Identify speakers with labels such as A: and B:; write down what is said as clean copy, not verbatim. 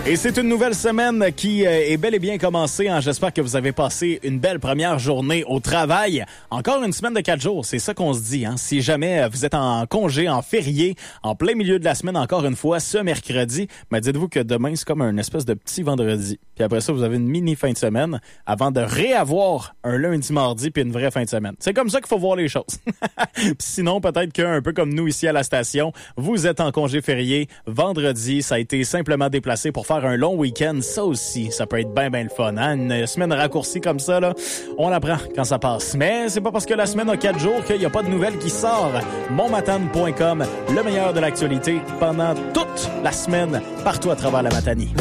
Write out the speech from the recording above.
A: Et c'est une nouvelle semaine qui est bel et bien commencée. J'espère que vous avez passé une belle première journée au travail. Encore une semaine de 4 jours, c'est ça qu'on se dit. Si jamais vous êtes en congé, en férié, en plein milieu de la semaine, encore une fois, ce mercredi, mais dites-vous que demain, c'est comme un espèce de petit vendredi. Puis après ça, vous avez une mini fin de semaine avant de réavoir un lundi, mardi, puis une vraie fin de semaine. C'est comme ça qu'il faut voir les choses. Sinon, peut-être qu'un peu comme nous ici à la station, vous êtes en congé férié. Vendredi, ça a été simplement déplacé pour faire un long week-end. Ça aussi, ça peut être bien le fun. Une semaine raccourcie comme ça, là, on l'apprend quand ça passe. Mais c'est pas parce que la semaine a 4 jours qu'il n'y a pas de nouvelles qui sort. Monmatane.com, le meilleur de l'actualité pendant toute la semaine, partout à travers la Matanie.